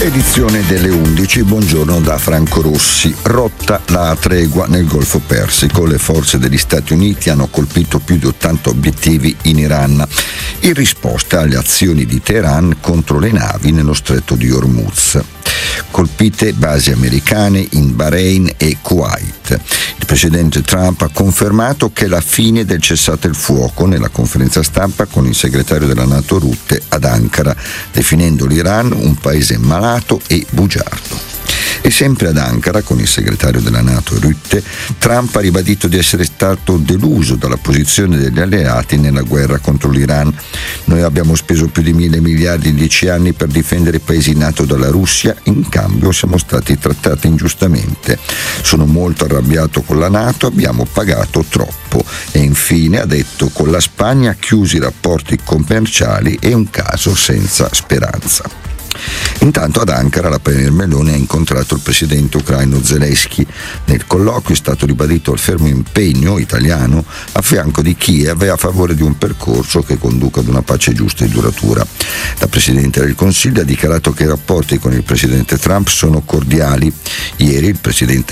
Edizione delle 11, buongiorno da Franco Rossi. Rotta la tregua nel Golfo Persico, le forze degli Stati Uniti hanno colpito più di 80 obiettivi in Iran, in risposta alle azioni di Teheran contro le navi nello stretto di Hormuz. Colpite basi americane in Bahrain e Kuwait. Il presidente Trump ha confermato che è la fine del cessate il fuoco nella conferenza stampa con il segretario della NATO Rutte ad Ankara, definendo l'Iran un paese malato e bugiardo. E sempre ad Ankara, con il segretario della NATO Rutte, Trump ha ribadito di essere stato deluso dalla posizione degli alleati nella guerra contro l'Iran. Noi abbiamo speso più di 1.000 miliardi in 10 anni per difendere i paesi NATO dalla Russia, in cambio siamo stati trattati ingiustamente. Sono molto arrabbiato con la NATO, abbiamo pagato troppo. E infine ha detto: con la Spagna chiusi i rapporti commerciali è un caso senza speranza. Intanto ad Ankara la premier Meloni ha incontrato il presidente ucraino Zelensky. Nel colloquio è stato ribadito il fermo impegno italiano a fianco di Kiev e a favore di un percorso che conduca ad una pace giusta e duratura. La Presidente del Consiglio ha dichiarato che i rapporti con il presidente Trump sono cordiali. Ieri il presidente